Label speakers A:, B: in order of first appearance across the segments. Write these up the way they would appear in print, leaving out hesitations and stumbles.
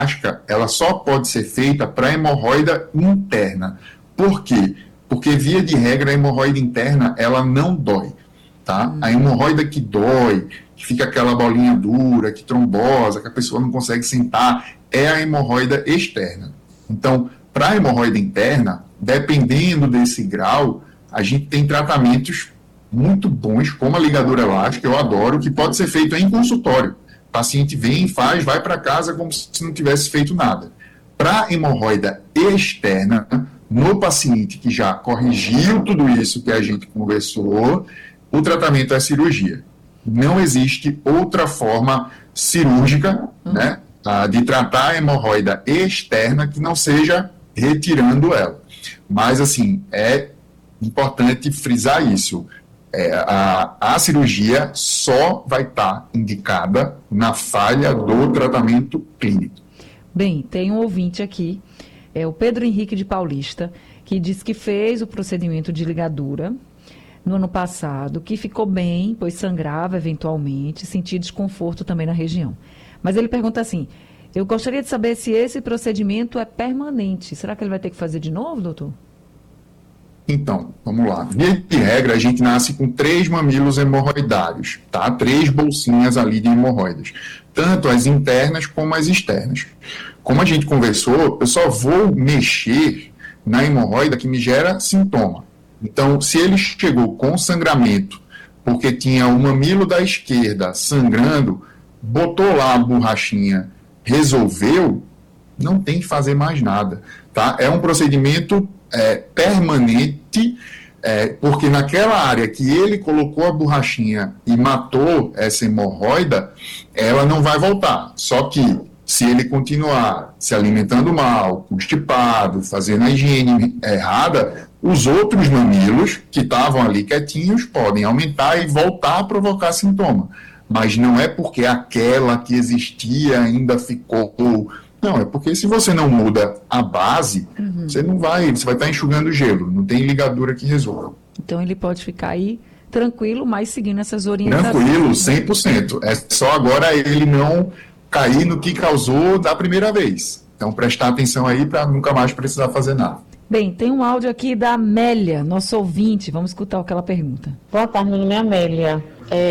A: elástica, ela só pode ser feita para hemorroida interna. Por quê? Porque, via de regra, a hemorroida interna, ela não dói, tá? A hemorroida que dói, que fica aquela bolinha dura, que trombosa, que a pessoa não consegue sentar, é a hemorroida externa. Então, para a hemorroida interna, dependendo desse grau, a gente tem tratamentos muito bons, como a ligadura elástica, eu adoro, que pode ser feito em consultório. O paciente vem, faz, vai para casa como se não tivesse feito nada. Para hemorroida externa, no paciente que já corrigiu tudo isso que a gente conversou, o tratamento é cirurgia. Não existe outra forma cirúrgica, né, de tratar a hemorroida externa que não seja retirando ela. Mas, assim, é importante frisar isso. A cirurgia só vai estar indicada na falha do tratamento clínico.
B: Bem, tem um ouvinte aqui, o Pedro Henrique de Paulista, que diz que fez o procedimento de ligadura no ano passado, que ficou bem, pois sangrava eventualmente, sentia desconforto também na região. Mas ele pergunta assim, eu gostaria de saber se esse procedimento é permanente. Será que ele vai ter que fazer de novo, doutor?
A: Então, vamos lá. Via de regra, a gente nasce com 3 mamilos hemorroidários, tá? 3 bolsinhas ali de hemorroidas. Tanto as internas como as externas. Como a gente conversou, eu só vou mexer na hemorroida que me gera sintoma. Então, se ele chegou com sangramento, porque tinha o mamilo da esquerda sangrando, botou lá a borrachinha, resolveu, não tem que fazer mais nada, tá? É um procedimento permanente, porque naquela área que ele colocou a borrachinha e matou essa hemorroida, ela não vai voltar. Só que se ele continuar se alimentando mal, constipado, fazendo a higiene errada, os outros mamilos que estavam ali quietinhos podem aumentar e voltar a provocar sintoma. Mas não é porque aquela que existia ainda ficou. Não, é porque se você não muda a base, você vai estar enxugando gelo, não tem ligadura que resolva.
B: Então ele pode ficar aí tranquilo, mas seguindo essas orientações.
A: Tranquilo, 100%. É só agora ele não cair no que causou da primeira vez. Então prestar atenção aí para nunca mais precisar fazer nada.
B: Bem, tem um áudio aqui da Amélia, nosso ouvinte. Vamos escutar o que ela pergunta.
C: Boa tarde, meu nome é Amélia.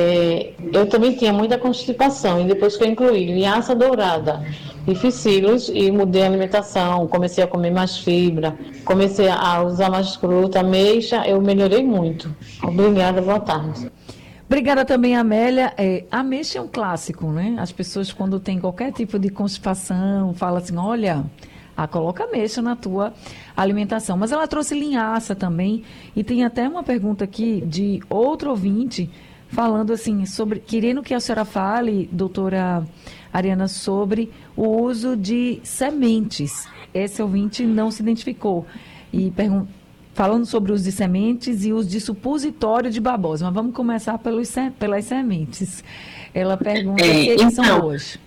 C: Eu também tinha muita constipação e depois que eu incluí linhaça dourada e ficilos e mudei a alimentação, comecei a comer mais fibra, comecei a usar mais fruta, ameixa, eu melhorei muito. Obrigada, boa tarde.
B: Obrigada também, Amélia. Ameixa é um clássico, né? As pessoas, quando tem qualquer tipo de constipação, falam assim, olha, coloca ameixa na tua alimentação. Mas ela trouxe linhaça também, e tem até uma pergunta aqui de outro ouvinte, falando assim, querendo que a senhora fale, doutora Ariana, sobre o uso de sementes. Esse ouvinte não se identificou. E falando sobre o uso de sementes e o uso de supositório de babosa. Mas vamos começar pelas sementes. Ela pergunta se são hoje.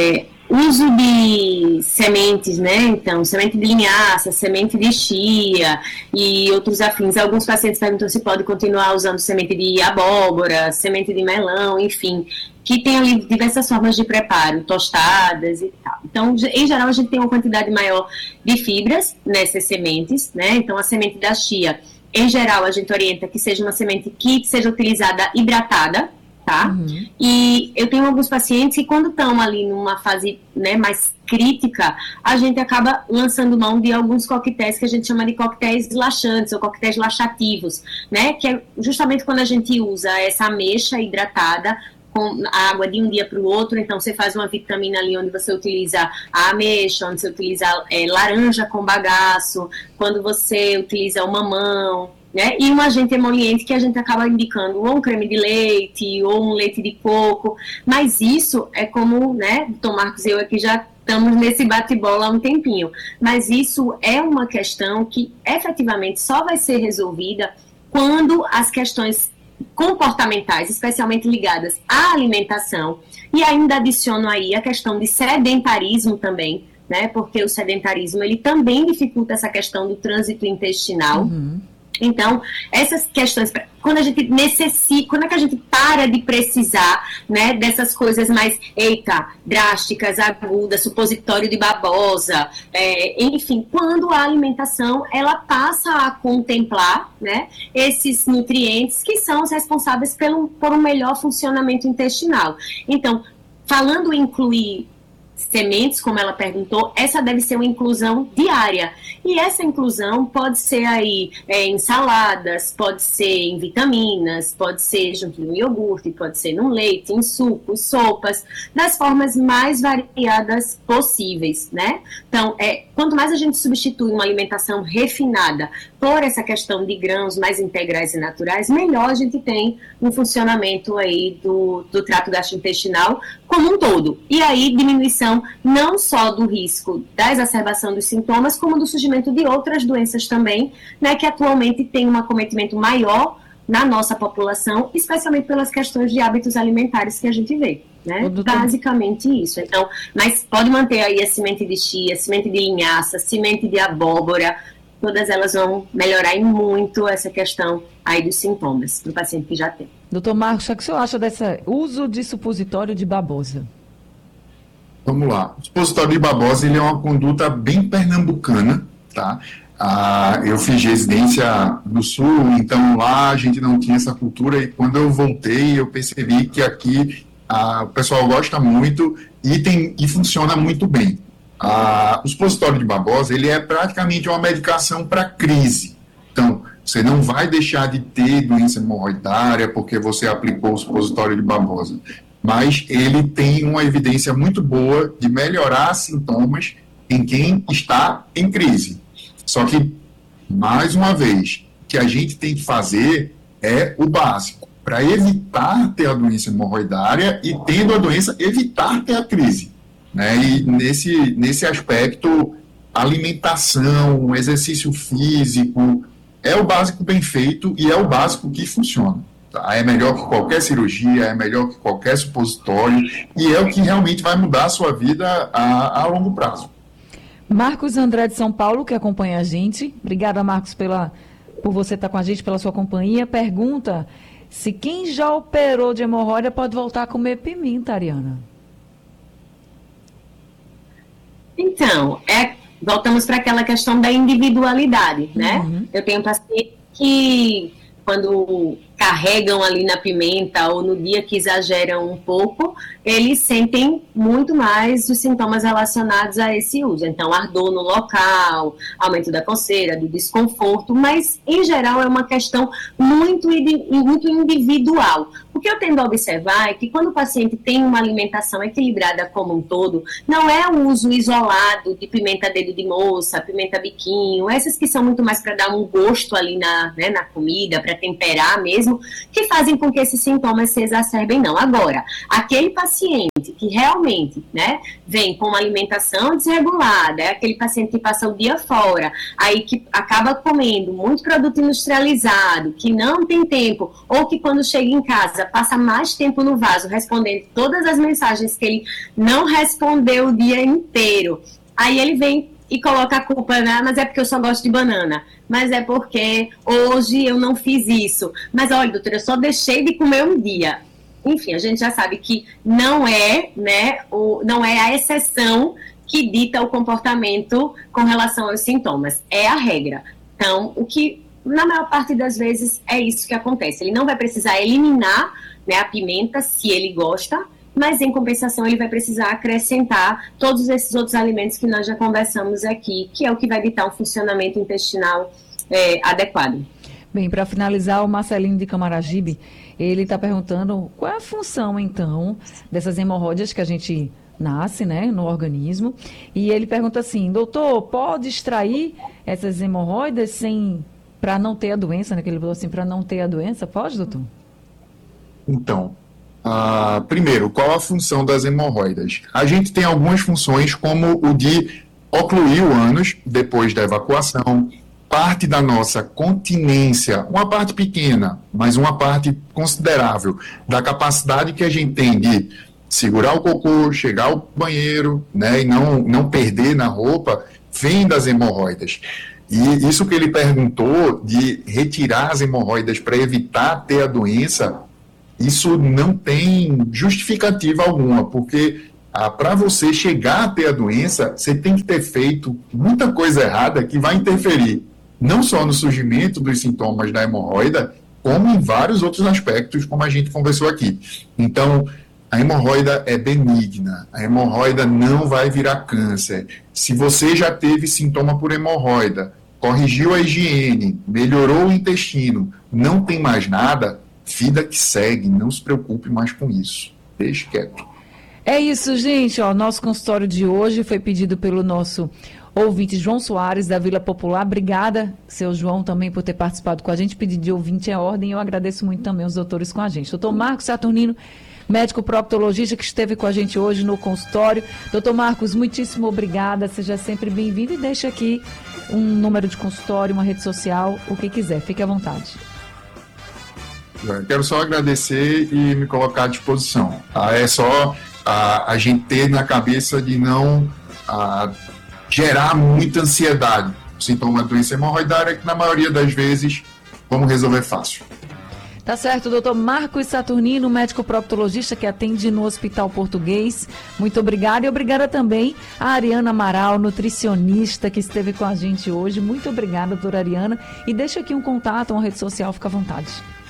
D: Uso de sementes, né? Então, semente de linhaça, semente de chia e outros afins. Alguns pacientes perguntam se pode continuar usando semente de abóbora, semente de melão, enfim, que tem ali diversas formas de preparo, tostadas e tal. Então, em geral, a gente tem uma quantidade maior de fibras nessas sementes, né? Então, a semente da chia, em geral, a gente orienta que seja uma semente que seja utilizada hidratada, tá? E eu tenho alguns pacientes que quando estão ali numa fase, né, mais crítica, a gente acaba lançando mão de alguns coquetéis que a gente chama de coquetéis laxantes ou coquetéis laxativos, né? Que é justamente quando a gente usa essa ameixa hidratada com a água de um dia para o outro. Então você faz uma vitamina ali onde você utiliza a ameixa, onde você utiliza laranja com bagaço, quando você utiliza o mamão, né? E um agente emoliente que a gente acaba indicando ou um creme de leite ou um leite de coco, mas isso é como, né, Dr. Marcos e eu aqui já estamos nesse bate-bola há um tempinho, mas isso é uma questão que efetivamente só vai ser resolvida quando as questões comportamentais, especialmente ligadas à alimentação, e ainda adiciono aí a questão de sedentarismo também, né, porque o sedentarismo ele também dificulta essa questão do trânsito intestinal, Então, essas questões, quando a gente necessita, quando é que a gente para de precisar, né, dessas coisas mais, drásticas, agudas, supositório de babosa, enfim, quando a alimentação, ela passa a contemplar, né, esses nutrientes que são os responsáveis por um melhor funcionamento intestinal. Então, falando em incluir sementes, como ela perguntou, essa deve ser uma inclusão diária. E essa inclusão pode ser aí em saladas, pode ser em vitaminas, pode ser junto no iogurte, pode ser no leite, em sucos, sopas, das formas mais variadas possíveis, né? Então, quanto mais a gente substitui uma alimentação refinada por essa questão de grãos mais integrais e naturais, melhor a gente tem um funcionamento aí do trato gastrointestinal como um todo. E aí, diminuição não só do risco da exacerbação dos sintomas, como do surgimento de outras doenças também, né, que atualmente tem um acometimento maior na nossa população, especialmente pelas questões de hábitos alimentares que a gente vê, né? Basicamente isso. Então, mas pode manter aí a semente de chia, semente de linhaça, semente de abóbora, todas elas vão melhorar em muito essa questão aí dos sintomas do paciente que já tem.
B: Doutor Marcos, o que o senhor acha desse uso de supositório de babosa?
A: Vamos lá. O supositório de babosa, ele é uma conduta bem pernambucana, tá? Eu fiz residência no Sul, então lá a gente não tinha essa cultura, e quando eu voltei eu percebi que aqui o pessoal gosta muito e funciona muito bem. O supositório de babosa, ele é praticamente uma medicação para crise. Então, você não vai deixar de ter doença hemorroidária porque você aplicou o supositório de babosa, mas ele tem uma evidência muito boa de melhorar sintomas em quem está em crise. Só que, mais uma vez, o que a gente tem que fazer é o básico, para evitar ter a doença hemorroidária e, tendo a doença, evitar ter a crise, né? E nesse aspecto, alimentação, exercício físico, é o básico bem feito e é o básico que funciona. Tá? É melhor que qualquer cirurgia, é melhor que qualquer supositório, e é o que realmente vai mudar a sua vida a longo prazo.
B: Marcos André de São Paulo, que acompanha a gente. Obrigada, Marcos, por você estar com a gente, pela sua companhia. Pergunta se quem já operou de hemorroida pode voltar a comer pimenta, Ariana.
D: Então, voltamos para aquela questão da individualidade, né? Uhum. Eu tenho pacientes que, quando carregam ali na pimenta ou no dia que exageram um pouco, eles sentem muito mais os sintomas relacionados a esse uso. Então, ardor no local, aumento da coceira, do desconforto, mas, em geral, é uma questão muito individual. O que eu tendo a observar é que quando o paciente tem uma alimentação equilibrada como um todo, não é o uso isolado de pimenta dedo de moça, pimenta biquinho, essas que são muito mais para dar um gosto ali na comida, para temperar mesmo, que fazem com que esses sintomas se exacerbem, não. Agora, aquele paciente que realmente, né, vem com uma alimentação desregulada, é aquele paciente que passa o dia fora, aí que acaba comendo muito produto industrializado, que não tem tempo, ou que quando chega em casa passa mais tempo no vaso respondendo todas as mensagens que ele não respondeu o dia inteiro, aí ele vem e coloca a culpa, né? Mas é porque eu só gosto de banana, mas é porque hoje eu não fiz isso, mas olha, doutora, eu só deixei de comer um dia. Enfim, a gente já sabe que não é, né, não é a exceção que dita o comportamento com relação aos sintomas, é a regra. Então, o que, na maior parte das vezes, é isso que acontece. Ele não vai precisar eliminar, né, a pimenta, se ele gosta, mas, em compensação, ele vai precisar acrescentar todos esses outros alimentos que nós já conversamos aqui, que é o que vai ditar um funcionamento intestinal adequado.
B: Bem, para finalizar, o Marcelinho de Camaragibe, ele está perguntando qual é a função, então, dessas hemorroidas que a gente nasce, né, no organismo. E ele pergunta assim, doutor, pode extrair essas hemorroidas para não ter a doença, né, que ele falou assim, para não ter a doença? Pode, doutor?
A: Então, primeiro, qual a função das hemorroidas? A gente tem algumas funções, como o de ocluir o ânus depois da evacuação, parte da nossa continência, uma parte pequena, mas uma parte considerável da capacidade que a gente tem de segurar o cocô, chegar ao banheiro, né, e não perder na roupa, vem das hemorroidas. E isso que ele perguntou de retirar as hemorroidas para evitar ter a doença, isso não tem justificativa alguma, porque para você chegar a ter a doença, você tem que ter feito muita coisa errada que vai interferir não só no surgimento dos sintomas da hemorroida, como em vários outros aspectos, como a gente conversou aqui. Então, a hemorroida é benigna, a hemorroida não vai virar câncer. Se você já teve sintoma por hemorroida, corrigiu a higiene, melhorou o intestino, não tem mais nada, vida que segue, não se preocupe mais com isso. Deixe quieto.
B: É isso, gente. Nosso consultório de hoje foi pedido pelo nosso ouvinte João Soares, da Vila Popular. Obrigada, seu João, também por ter participado com a gente. Pedido de ouvinte é ordem. Eu agradeço muito também os doutores com a gente. Doutor Marcos Saturnino, médico proctologista, que esteve com a gente hoje no consultório. Doutor Marcos, muitíssimo obrigada. Seja sempre bem-vindo e deixa aqui um número de consultório, uma rede social, o que quiser. Fique à vontade.
A: Eu quero só agradecer e me colocar à disposição. É só a gente ter na cabeça de não gerar muita ansiedade. O sintoma da doença hemorroidária, que na maioria das vezes vamos resolver fácil.
B: Tá certo, doutor Marcos Saturnino, médico proctologista que atende no Hospital Português. Muito obrigada. E obrigada também a Ariana Amaral, nutricionista, que esteve com a gente hoje. Muito obrigada, doutora Ariana. E deixa aqui um contato, uma rede social, fica à vontade.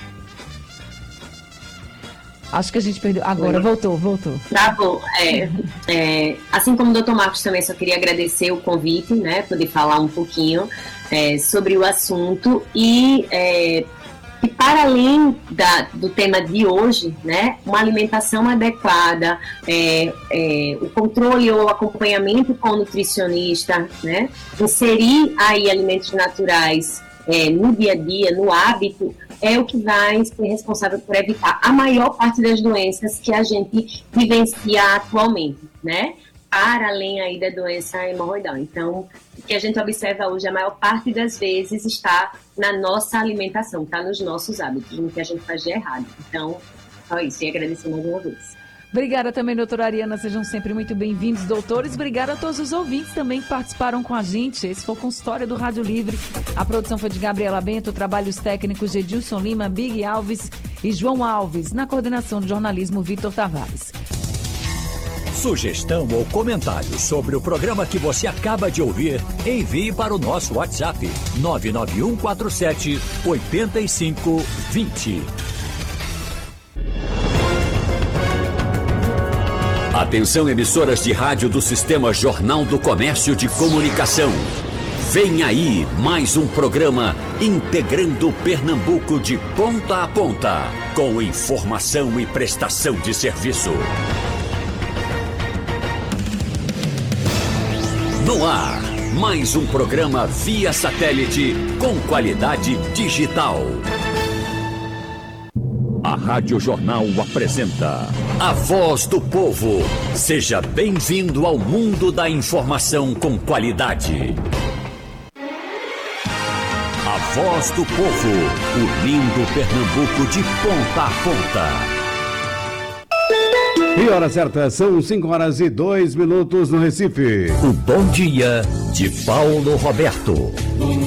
B: Acho que a gente perdeu. Agora, voltou.
D: Tá bom. Assim como o doutor Marcos, também só queria agradecer o convite, né? Poder falar um pouquinho sobre o assunto e para além do tema de hoje, né, uma alimentação adequada, o controle ou acompanhamento com o nutricionista, né, inserir aí alimentos naturais no dia a dia, no hábito, é o que vai ser responsável por evitar a maior parte das doenças que a gente vivencia atualmente, né? Para além aí da doença hemorroidal. Então, o que a gente observa hoje, a maior parte das vezes está na nossa alimentação, está nos nossos hábitos, no que a gente faz de errado. Então, só isso, e agradecer mais uma vez.
B: Obrigada também, doutora Ariana, sejam sempre muito bem-vindos, doutores. Obrigada a todos os ouvintes também que participaram com a gente. Esse foi o Consultório do Rádio Livre. A produção foi de Gabriela Bento, trabalhos técnicos de Edilson Lima, Big Alves e João Alves. Na coordenação de jornalismo, Vitor Tavares.
E: Sugestão ou comentário sobre o programa que você acaba de ouvir, envie para o nosso WhatsApp 99147 8520. Atenção, emissoras de rádio do Sistema Jornal do Comércio de Comunicação. Vem aí mais um programa integrando Pernambuco de ponta a ponta, com informação e prestação de serviço. No ar, mais um programa via satélite com qualidade digital. A Rádio Jornal apresenta A Voz do Povo. Seja bem-vindo ao mundo da informação com qualidade. A Voz do Povo, unindo Pernambuco de ponta a ponta.
F: E hora certa, são 5h02 no Recife.
E: O bom dia de Paulo Roberto.